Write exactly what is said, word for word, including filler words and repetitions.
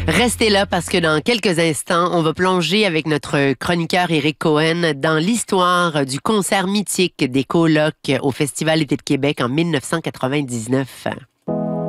Restez là parce que dans quelques instants, on va plonger avec notre chroniqueur Éric Cohen dans l'histoire du concert mythique des colocs au Festival Été de Québec en mille neuf cent quatre-vingt-dix-neuf.